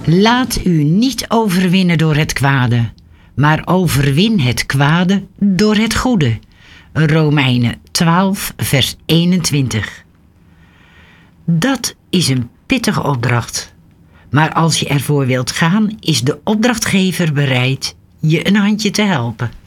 Laat u niet overwinnen door het kwade, maar overwin het kwade door het goede. Romeinen 12, vers 21. Dat is een pittige opdracht. Maar als je ervoor wilt gaan, is de opdrachtgever bereid je een handje te helpen.